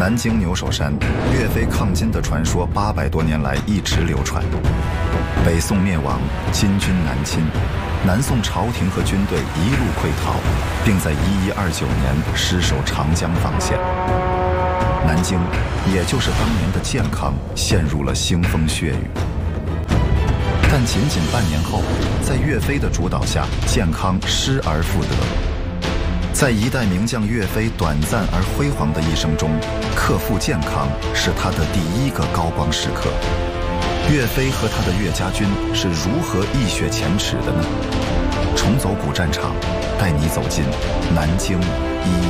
南京牛首山，岳飞抗金的传说800多年来一直流传。北宋灭亡，金军南侵，南宋朝廷和军队一路溃逃，并在1129年失守长江防线。南京，也就是当年的健康，陷入了腥风血雨。但仅半年后，在岳飞的主导下，健康失而复得。在一代名将岳飞短暂而辉煌的一生中，克复健康是他的第一个高光时刻。岳飞和他的岳家军是如何一雪前耻的呢？重走古战场，带你走进南京